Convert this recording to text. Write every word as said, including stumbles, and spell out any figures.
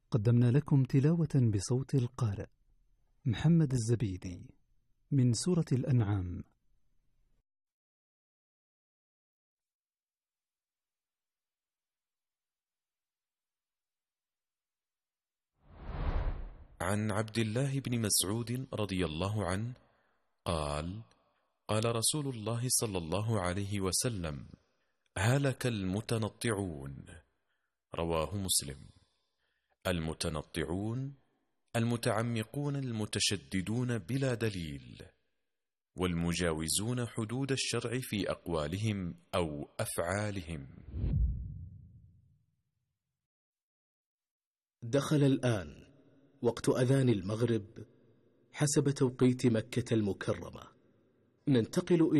قدمنا لكم تلاوة بصوت القارئ محمد الزبيدي من سورة الأنعام. عن عبد الله بن مسعود رضي الله عنه قال: قال رسول الله صلى الله عليه وسلم: هلك المتنطعون. رواه مسلم. المتنطعون المتعمقون المتشددون بلا دليل، والمجاوزون حدود الشرع في أقوالهم أو أفعالهم. دخل الآن وقت أذان المغرب حسب توقيت مكة المكرمة. ننتقل إلى